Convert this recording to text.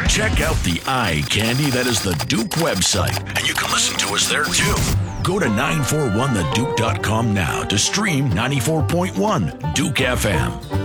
Check out the eye candy that is the Duke website, and you can listen to us there too. Go to 941theduke.com now to stream 94.1 Duke FM.